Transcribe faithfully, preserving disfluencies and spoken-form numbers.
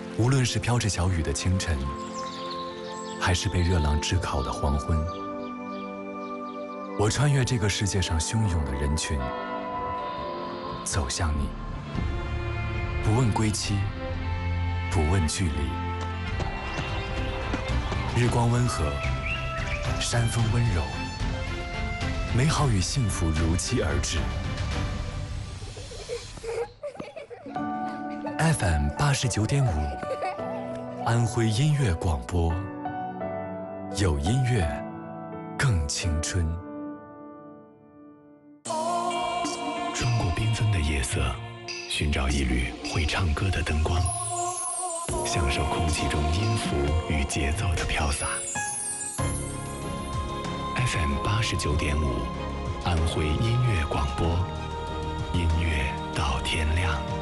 无论是飘着小雨的清晨，还是被热浪炙烤的黄昏，我穿越这个世界上汹涌的人群，走向你，不问归期，不问距离。日光温和，山风温柔，美好与幸福如期而至。F M 八十九点五，安徽音乐广播，有音乐，更青春。 穿过缤纷的夜色，寻找一缕会唱歌的灯光，享受空气中音符与节奏的飘洒。F M 八十九点五，安徽音乐广播，音乐到天亮。